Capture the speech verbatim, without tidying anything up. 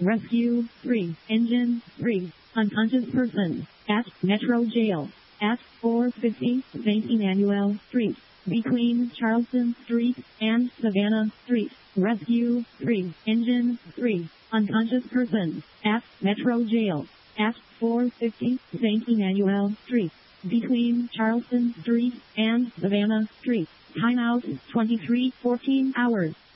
Rescue three. Engine three. Unconscious person at Metro Jail at four fifty Saint Emmanuel Street, between Charleston Street and Savannah Street. Rescue three. Engine three. Unconscious person at Metro Jail at four fifty Saint Emmanuel Street, between Charleston Street and Savannah Street. Timeout twenty-three fourteen hours.